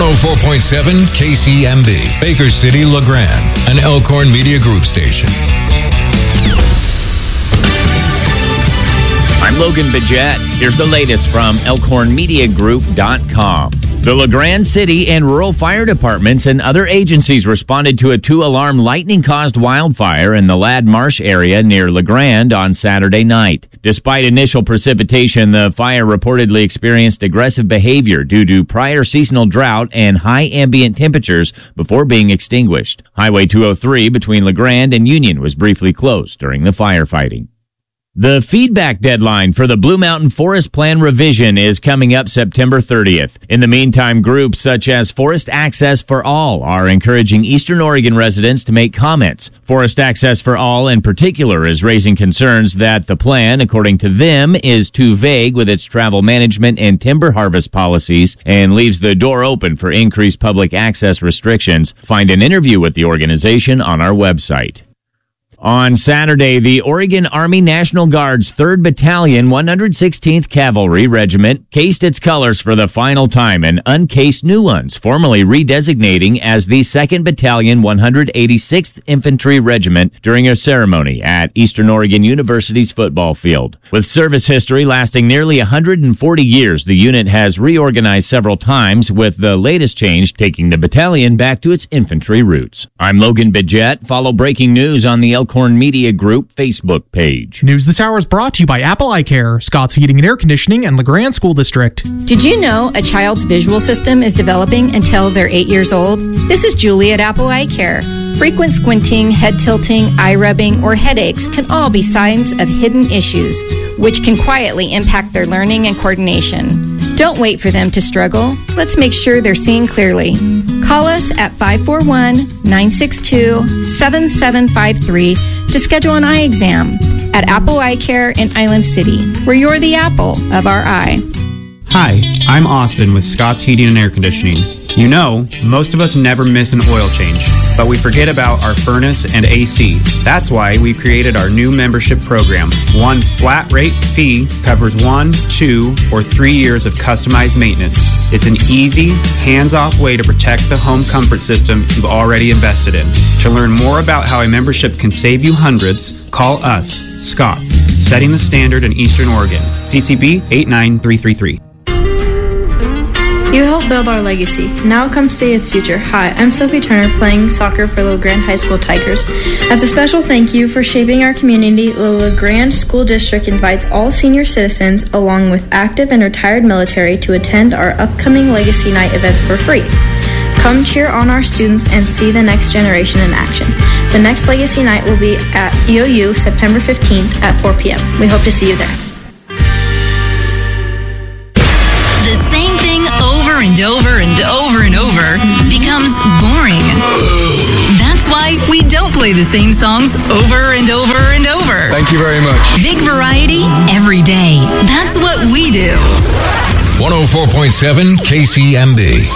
104.7 KCMB, Baker City, LeGrand, an Elkhorn Media Group station. I'm Logan Bidget. Here's the latest from ElkhornMediaGroup.com. The LeGrand City and rural fire departments and other agencies responded to a 2-alarm lightning-caused wildfire in the Ladd Marsh area near LeGrand on Saturday night. Despite initial precipitation, the fire reportedly experienced aggressive behavior due to prior seasonal drought and high ambient temperatures before being extinguished. Highway 203 between LeGrand and Union was briefly closed during the firefighting. The feedback deadline for the Blue Mountain Forest Plan revision is coming up September 30th. In the meantime, groups such as Forest Access for All are encouraging Eastern Oregon residents to make comments. Forest Access for All in particular is raising concerns that the plan, according to them, is too vague with its travel management and timber harvest policies and leaves the door open for increased public access restrictions. Find an interview with the organization on our website. On Saturday, the Oregon Army National Guard's 3rd Battalion, 116th Cavalry Regiment cased its colors for the final time and uncased new ones, formally redesignating as the 2nd Battalion, 186th Infantry Regiment during a ceremony at Eastern Oregon University's football field. With service history lasting nearly 140 years, the unit has reorganized several times, with the latest change taking the battalion back to its infantry roots. I'm Logan Bidget. Follow breaking news on the Elkhorn Media Group Facebook page. News this hour is brought to you by Apple Eye Care, Scott's Heating and Air Conditioning, and LeGrand School District. Did you know a child's visual system is developing until they're 8 years old? This is Julie at Apple Eye Care. Frequent squinting, head tilting, eye rubbing, or headaches can all be signs of hidden issues, which can quietly impact their learning and coordination. Don't wait for them to struggle. Let's make sure they're seeing clearly. Call us at 541-962-7753 to schedule an eye exam at Apple Eye Care in Island City, where you're the apple of our eye. Hi, I'm Austin with Scott's Heating and Air Conditioning. You know, most of us never miss an oil change, but we forget about our furnace and AC. That's why we created our new membership program. One flat rate fee covers 1, 2, or 3 years of customized maintenance. It's an easy, hands-off way to protect the home comfort system you've already invested in. To learn more about how a membership can save you hundreds, call us, Scott's, setting the standard in Eastern Oregon. CCB 89333. You helped build our legacy. Now come see its future. Hi, I'm Sophie Turner, playing soccer for LeGrand High School Tigers. As a special thank you for shaping our community, the LeGrand School District invites all senior citizens, along with active and retired military, to attend our upcoming Legacy Night events for free. Come cheer on our students and see the next generation in action. The next Legacy Night will be at EOU September 15th at 4 p.m. We hope to see you there. And over and over and over becomes boring. That's why we don't play the same songs over and over and over. Thank you very much. Big variety every day. That's what we do. 104.7 KCMB.